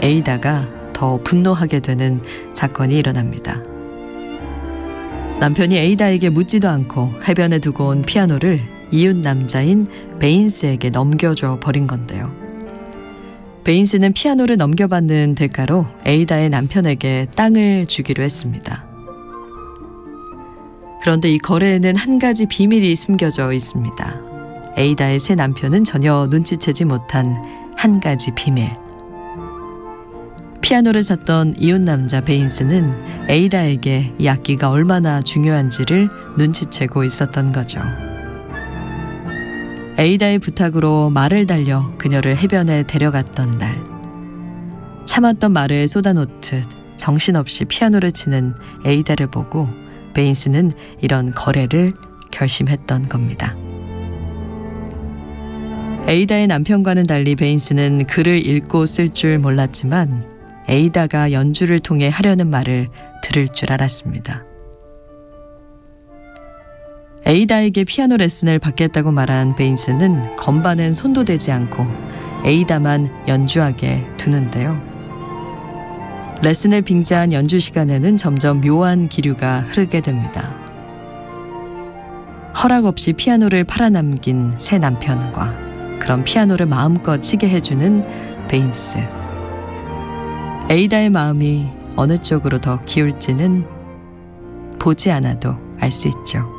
에이다가 더 분노하게 되는 사건이 일어납니다. 남편이 에이다에게 묻지도 않고 해변에 두고 온 피아노를 이웃 남자인 베인스에게 넘겨줘 버린 건데요. 베인스는 피아노를 넘겨받는 대가로 에이다의 남편에게 땅을 주기로 했습니다. 그런데 이 거래에는 한 가지 비밀이 숨겨져 있습니다. 에이다의 새 남편은 전혀 눈치채지 못한 한 가지 비밀. 피아노를 샀던 이웃 남자 베인스는 에이다에게 이 악기가 얼마나 중요한지를 눈치채고 있었던 거죠. 에이다의 부탁으로 말을 달려 그녀를 해변에 데려갔던 날, 참았던 말을 쏟아놓듯 정신없이 피아노를 치는 에이다를 보고 베인스는 이런 거래를 결심했던 겁니다. 에이다의 남편과는 달리 베인스는 글을 읽고 쓸 줄 몰랐지만 에이다가 연주를 통해 하려는 말을 들을 줄 알았습니다. 에이다에게 피아노 레슨을 받겠다고 말한 베인스는 건반엔 손도 대지 않고 에이다만 연주하게 두는데요. 레슨을 빙자한 연주 시간에는 점점 묘한 기류가 흐르게 됩니다. 허락 없이 피아노를 팔아넘긴 새 남편과 그런 피아노를 마음껏 치게 해주는 베인스. 에이다의 마음이 어느 쪽으로 더 기울지는 보지 않아도 알 수 있죠.